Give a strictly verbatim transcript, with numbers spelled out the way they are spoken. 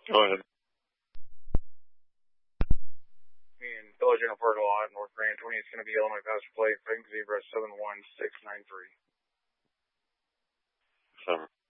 Go ahead. And Village General Park Lot, North Grand twenty. It's going to be Illinois Passenger Plate, Frank Zebra seven one six nine three. Seven.